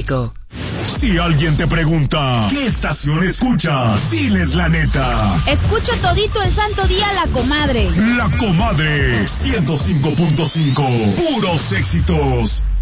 México. Si alguien te pregunta, ¿qué estación escuchas? Diles la neta. Escucho todito el santo día La Comadre. La Comadre, 105.5, puros éxitos.